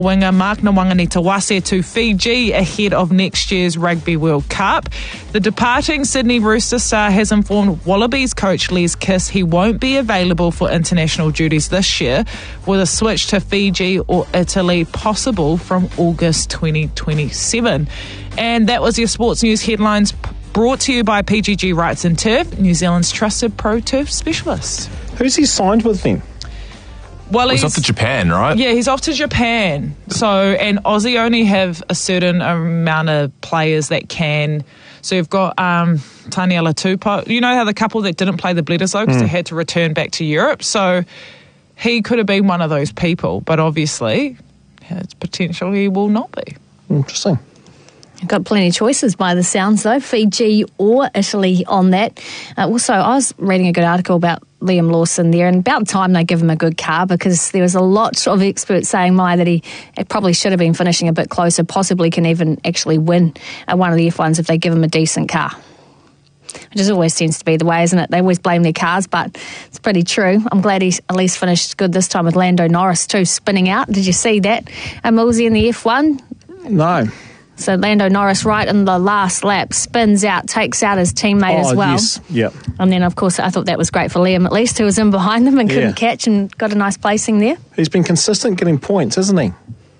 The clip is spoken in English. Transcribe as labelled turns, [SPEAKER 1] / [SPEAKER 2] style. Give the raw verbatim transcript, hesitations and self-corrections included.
[SPEAKER 1] winger Mark Nawaqanitawase to Fiji ahead of next year's Rugby World Cup. The departing Sydney Rooster star has informed Wallabies coach Les Kiss he won't be available for international duties this year, with a switch to Fiji or Italy possible from August twenty twenty-seven. And that was your sports news headlines, brought to you by P G G Rights and Turf, New Zealand's trusted pro turf specialist.
[SPEAKER 2] Who's he signed with then?
[SPEAKER 1] Well,
[SPEAKER 3] he's, he's off to Japan, right?
[SPEAKER 1] Yeah, he's off to Japan. So, and Aussie only have a certain amount of players that can. So you've got um, Taniela Tupou. You know how the couple that didn't play the Bledisloe because mm. they had to return back to Europe. So he could have been one of those people, but obviously has potential he will not be.
[SPEAKER 2] Interesting.
[SPEAKER 4] Got plenty of choices by the sounds, though, Fiji or Italy on that. Uh, also, I was reading a good article about Liam Lawson there, and about time they give him a good car, because there was a lot of experts saying, my, that he it probably should have been finishing a bit closer, possibly can even actually win uh, one of the F ones if they give him a decent car. It just always seems to be the way, isn't it? They always blame their cars, but it's pretty true. I'm glad he at least finished good this time with Lando Norris too, spinning out. Did you see that? And Millsy in the F one?
[SPEAKER 2] No.
[SPEAKER 4] So Lando Norris, right in the last lap, spins out, takes out his teammate
[SPEAKER 2] oh,
[SPEAKER 4] as well.
[SPEAKER 2] Yes. Yep.
[SPEAKER 4] And then, of course, I thought that was great for Liam, at least, who was in behind them and couldn't
[SPEAKER 2] yeah.
[SPEAKER 4] catch and got a nice placing there.
[SPEAKER 2] He's been consistent getting points, hasn't he?